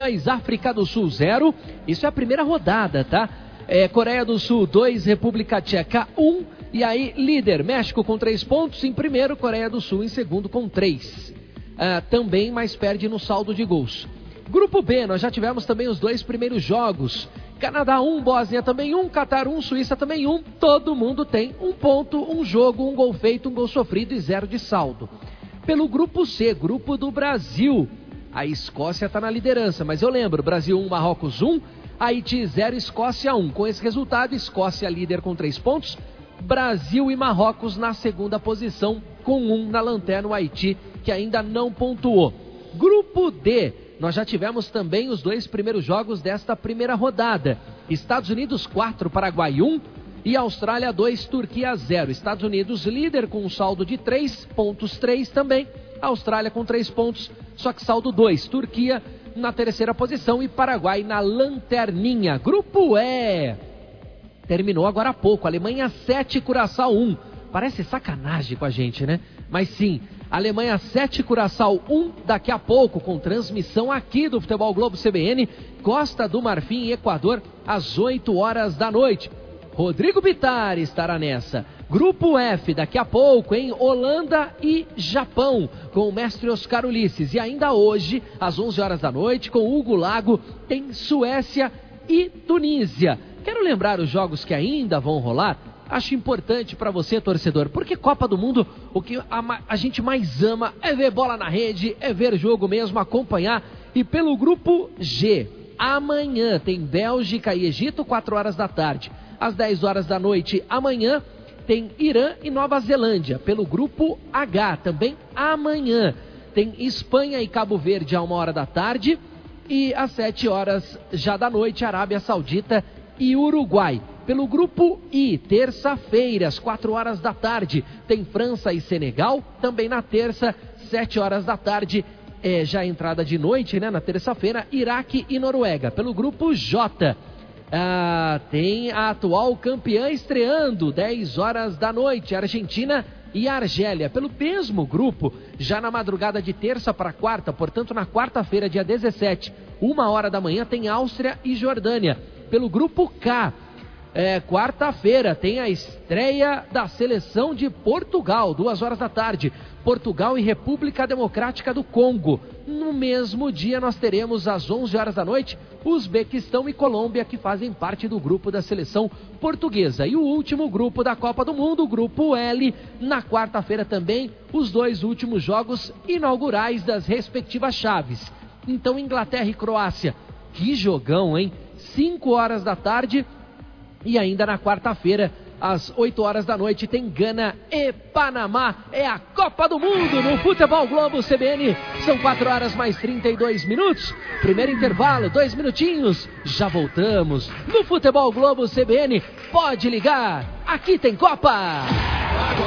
África do Sul 0, isso é a primeira rodada, tá? Coreia do Sul 2, República Tcheca 1, e aí líder, México com 3 pontos em primeiro, Coreia do Sul em segundo com 3. Também, mas perde no saldo de gols. Grupo B, nós já tivemos também os 2 primeiros jogos. Canadá 1, Bósnia também 1, Catar 1, Suíça também 1. Todo mundo tem 1 ponto, 1 jogo, 1 gol feito, 1 gol sofrido e 0 de saldo. Pelo grupo C, grupo do Brasil, a Escócia está na liderança, mas eu lembro, Brasil 1, Marrocos 1, Haiti 0, Escócia 1. Com esse resultado, Escócia líder com 3 pontos, Brasil e Marrocos na segunda posição com 1 na lanterna, o Haiti que ainda não pontuou. Grupo D, nós já tivemos também os 2 primeiros jogos desta primeira rodada. Estados Unidos 4, Paraguai 1 e Austrália 2, Turquia 0. Estados Unidos líder com um saldo de 3 pontos, 3 também. Austrália com 3 pontos, só que saldo 2. Turquia na terceira posição e Paraguai na lanterninha. Grupo E, terminou agora há pouco. Alemanha 7, Curaçao 1. Parece sacanagem com a gente, né? Mas sim, Alemanha 7, Curaçao 1, daqui a pouco, com transmissão aqui do Futebol Globo CBN, Costa do Marfim e Equador, às 8 horas da noite. Rodrigo Bittar estará nessa. Grupo F, daqui a pouco, em Holanda e Japão, com o mestre Oscar Ulisses. E ainda hoje, às 11 horas da noite, com Hugo Lago, tem Suécia e Tunísia. Quero lembrar os jogos que ainda vão rolar. Acho importante para você, torcedor, porque Copa do Mundo, o que a gente mais ama é ver bola na rede, é ver jogo mesmo, acompanhar. E pelo grupo G, amanhã tem Bélgica e Egito, 4 horas da tarde. Às 10 horas da noite, amanhã, tem Irã e Nova Zelândia. Pelo grupo H, também amanhã, tem Espanha e Cabo Verde, a 1 hora da tarde. E às 7 horas já da noite, Arábia Saudita e Uruguai. Pelo grupo I, terça-feira, às 4 horas da tarde, tem França e Senegal. Também na terça, 7 horas da tarde, já entrada de noite, né? Na terça-feira, Iraque e Noruega. Pelo grupo J, tem a atual campeã estreando, 10 horas da noite, Argentina e Argélia. Pelo mesmo grupo, já na madrugada de terça para quarta, portanto na quarta-feira, dia 17, 1 hora da manhã, tem Áustria e Jordânia. Pelo grupo K, quarta-feira, tem a estreia da seleção de Portugal, 2 horas da tarde, Portugal e República Democrática do Congo. No mesmo dia nós teremos às 11 horas da noite, Uzbequistão e Colômbia, que fazem parte do grupo da seleção portuguesa. E o último grupo da Copa do Mundo, o grupo L, na quarta-feira também, os 2 últimos jogos inaugurais das respectivas chaves. Então, Inglaterra e Croácia, que jogão, hein? 5 horas da tarde. E ainda na quarta-feira, às 8 horas da noite, tem Gana e Panamá. É a Copa do Mundo no Futebol Globo CBN. São 4 horas mais 32 minutos. Primeiro intervalo, 2 minutinhos. Já voltamos no Futebol Globo CBN. Pode ligar, aqui tem Copa!